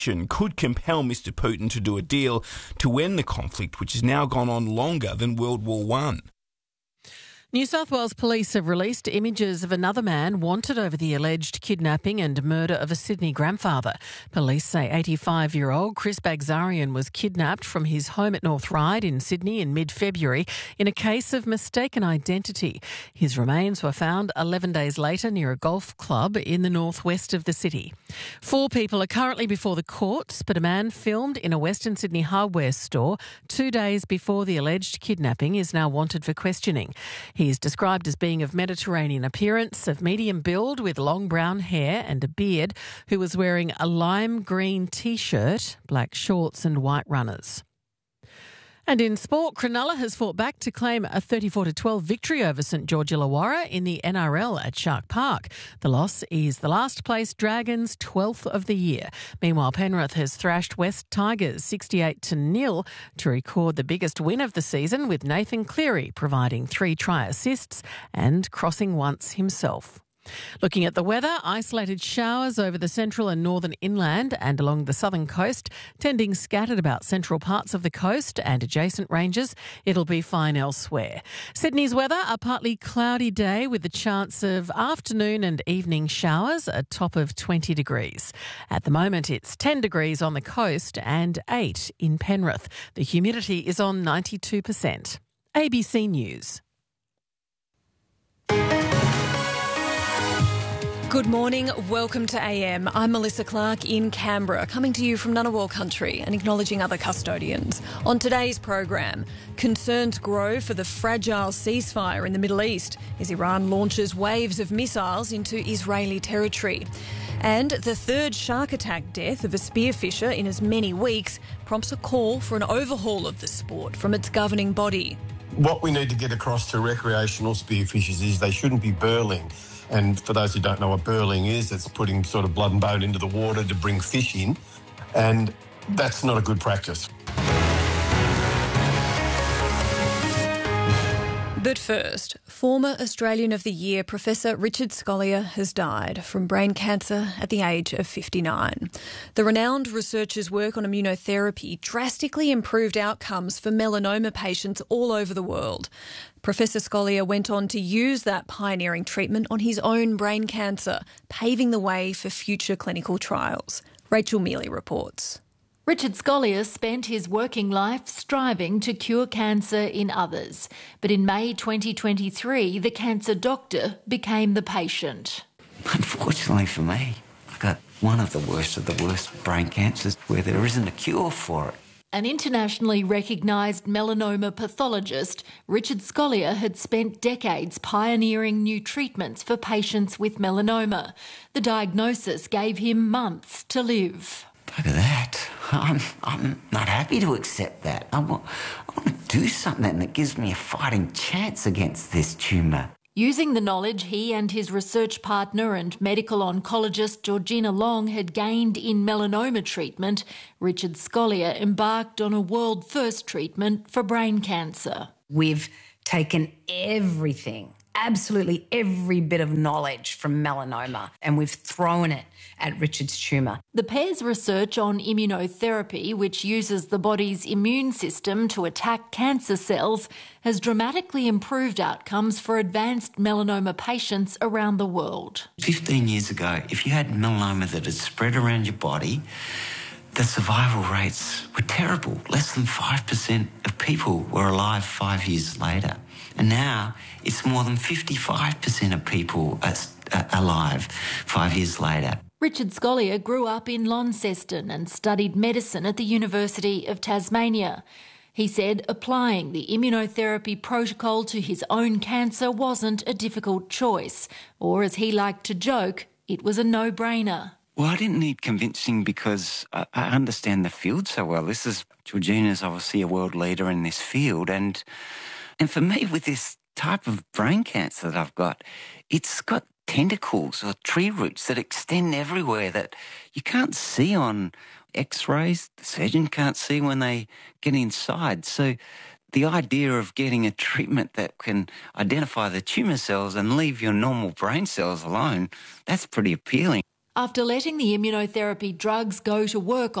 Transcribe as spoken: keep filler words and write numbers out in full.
could compel Mister Putin to do a deal to end the conflict, which has now gone on longer than World War One. New South Wales Police have released images of another man wanted over the alleged kidnapping and murder of a Sydney grandfather. Police say eighty-five-year-old Chris Bagzarian was kidnapped from his home at North Ryde in Sydney in mid-February in a case of mistaken identity. His remains were found eleven days later near a golf club in the northwest of the city. Four people are currently before the courts, but a man filmed in a Western Sydney hardware store two days before the alleged kidnapping is now wanted for questioning. He is described as being of Mediterranean appearance, of medium build with long brown hair and a beard, who was wearing a lime green T-shirt, black shorts and white runners. And in sport, Cronulla has fought back to claim a thirty-four to twelve victory over St George Illawarra in the N R L at Shark Park. The loss is the last place Dragons' twelfth of the year. Meanwhile, Penrith has thrashed West Tigers sixty-eight to nil to record the biggest win of the season, with Nathan Cleary providing three try assists and crossing once himself. Looking at the weather, isolated showers over the central and northern inland and along the southern coast, tending scattered about central parts of the coast and adjacent ranges. It'll be fine elsewhere. Sydney's weather, a partly cloudy day with the chance of afternoon and evening showers, a top of twenty degrees. At the moment, it's ten degrees on the coast and eight in Penrith. The humidity is on ninety-two percent. A B C News. Good morning, welcome to A M. I'm Melissa Clark in Canberra, coming to you from Ngunnawal country and acknowledging other custodians. On today's program, concerns grow for the fragile ceasefire in the Middle East as Iran launches waves of missiles into Israeli territory. And the third shark attack death of a spearfisher in as many weeks prompts a call for an overhaul of the sport from its governing body. What we need to get across to recreational spearfishers is they shouldn't be burling. And for those who don't know what burling is, it's putting sort of blood and bone into the water to bring fish in. And that's not a good practice. But first, former Australian of the Year Professor Richard Scolyer has died from brain cancer at the age of fifty-nine. The renowned researcher's work on immunotherapy drastically improved outcomes for melanoma patients all over the world. Professor Scolyer went on to use that pioneering treatment on his own brain cancer, paving the way for future clinical trials. Rachel Mealy reports. Richard Scolyer spent his working life striving to cure cancer in others. But in May twenty twenty-three, the cancer doctor became the patient. Unfortunately for me, I got one of the worst of the worst brain cancers where there isn't a cure for it. An internationally recognised melanoma pathologist, Richard Scolyer had spent decades pioneering new treatments for patients with melanoma. The diagnosis gave him months to live. Look at that. I'm, I'm not happy to accept that. I want, I want to do something that gives me a fighting chance against this tumour. Using the knowledge he and his research partner and medical oncologist Georgina Long had gained in melanoma treatment, Richard Scolyer embarked on a world-first treatment for brain cancer. We've taken everything, absolutely every bit of knowledge from melanoma, and we've thrown it at Richard's tumour. The pair's research on immunotherapy, which uses the body's immune system to attack cancer cells, has dramatically improved outcomes for advanced melanoma patients around the world. Fifteen years ago, if you had melanoma that had spread around your body, the survival rates were terrible. Less than five percent of people were alive five years later. And now it's more than fifty-five percent of people are alive five years later. Richard Scolyer grew up in Launceston and studied medicine at the University of Tasmania. He said applying the immunotherapy protocol to his own cancer wasn't a difficult choice, or as he liked to joke, it was a no-brainer. Well, I didn't need convincing because I, I understand the field so well. This is, Georgina's obviously a world leader in this field, and and for me, with this type of brain cancer that I've got, it's got tentacles or tree roots that extend everywhere that you can't see on X-rays. The surgeon can't see when they get inside. So the idea of getting a treatment that can identify the tumour cells and leave your normal brain cells alone, that's pretty appealing. After letting the immunotherapy drugs go to work